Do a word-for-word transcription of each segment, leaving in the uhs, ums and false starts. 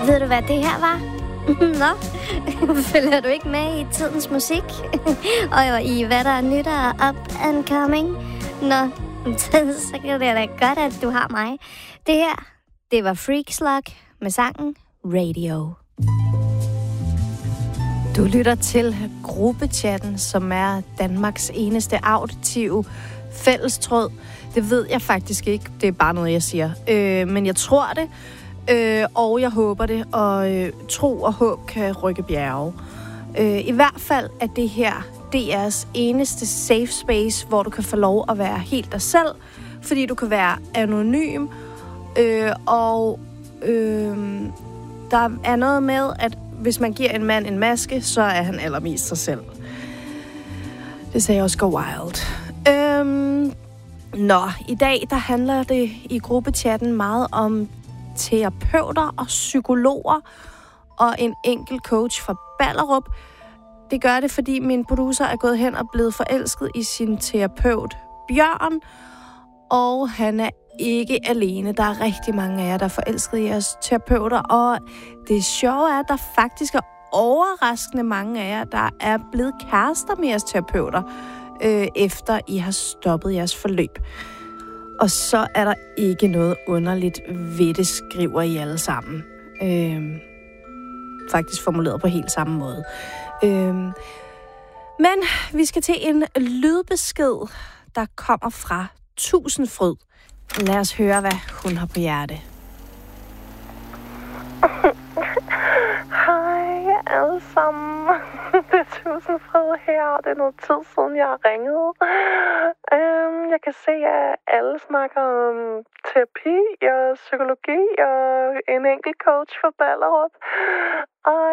Ved du, hvad det her var? Nå, følger du ikke med i tidens musik? Og i hvad der er nyt og up and coming? Nå, så kan det da godt, at du har mig. Det her, det var Freakslug med sangen Radio. Du lytter til gruppechatten, som er Danmarks eneste auditive fællestråd. Det ved jeg faktisk ikke. Det er bare noget, jeg siger. Øh, men jeg tror det, øh, og jeg håber det, og øh, tro og håb kan rykke bjerge. Øh, I hvert fald er det her D R's eneste safe space, hvor du kan få lov at være helt dig selv, fordi du kan være anonym, øh, og øh, der er noget med, at hvis man giver en mand en maske, så er han allermest sig selv. Det sagde Oscar Wilde. Øhm, nå, i dag der handler det i gruppechatten meget om terapeuter og psykologer og en enkelt coach fra Ballerup. Det gør det, fordi min producer er gået hen og blevet forelsket i sin terapeut Bjørn, og han er ikke alene. Der er rigtig mange af jer, der er forelsket i jeres terapeuter, og det sjove er, at der faktisk er overraskende mange af jer, der er blevet kærester med jeres terapeuter, øh, efter I har stoppet jeres forløb. Og så er der ikke noget underligt ved det, skriver I alle sammen. Øh, faktisk formuleret på helt samme måde. Øh, men vi skal til en lydbesked, der kommer fra Tusindfryd. Lad os høre, hvad hun har på hjerte. Hej alle sammen. Det er Tusindfryd her, og det er noget tid siden, jeg har ringet. Um, jeg kan se, at alle snakker om terapi og psykologi og en enkelt coach for Ballerup. Og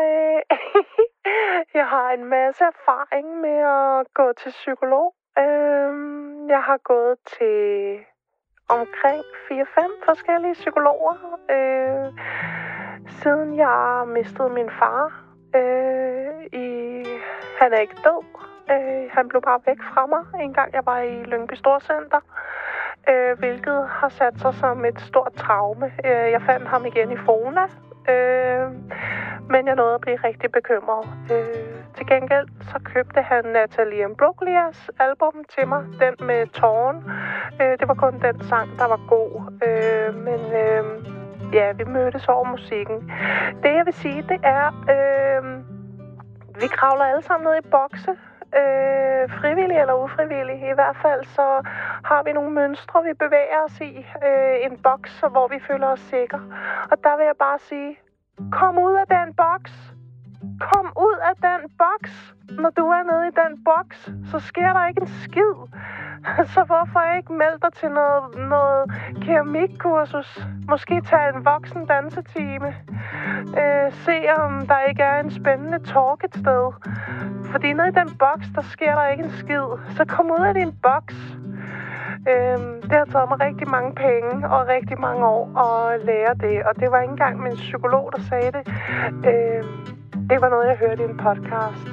jeg har en masse erfaring med at gå til psykolog. Um, jeg har gået til omkring fire fem forskellige psykologer, øh, siden jeg mistede min far. Øh, i, han er ikke død. Øh, han blev bare væk fra mig, en gang jeg var i Lyngby Storcenter, øh, hvilket har sat sig som et stort traume. Øh, jeg fandt ham igen i Fona, øh, men jeg nåede at blive rigtig bekymret. Øh, til gengæld så købte han Natalie Imbruglias album til mig, den med tåren. Øh, det var kun den sang, der var god. Øh, men øh, ja, vi mødtes over musikken. Det jeg vil sige, det er, øh, vi kravler alle sammen ned i bokse. Øh, frivillig eller ufrivillig. I hvert fald så har vi nogle mønstre, vi bevæger os i. Øh, en boks, hvor vi føler os sikre. Og der vil jeg bare sige, kom ud af den boks. Kom ud af den boks. Når du er nede i den boks, så sker der ikke en skid. Så hvorfor ikke melde dig til noget, noget keramikkursus? Måske tage en voksen dansetime. Øh, se om der ikke er en spændende talk et sted. Fordi nede i den boks, der sker der ikke en skid. Så kom ud af din boks. Øh, det har taget mig rigtig mange penge og rigtig mange år at lære det. Og det var ikke engang min psykolog, der sagde det. Øh, det var noget, jeg hørte i en podcast.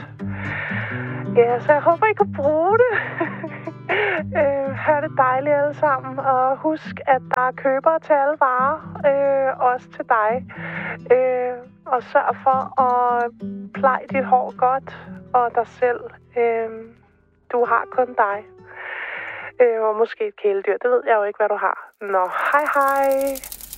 Ja, så jeg håber, I kan bruge det. øh, ha' det dejligt alle sammen. Og husk, at der er købere til alle varer. Øh, også til dig. Øh, og sørg for at pleje dit hår godt. Og dig selv. Øh, du har kun dig. Øh, og måske et kæledyr. Det ved jeg jo ikke, hvad du har. Nå, hej hej.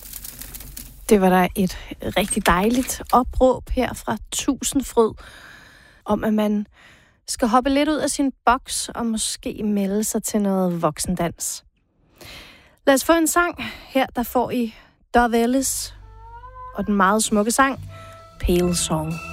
Det var der et rigtig dejligt opråb her fra Tusindfryd, om at man skal hoppe lidt ud af sin boks og måske melde sig til noget voksendans. Lad os få en sang. Her der får I Dove Ellis og den meget smukke sang Pale Song.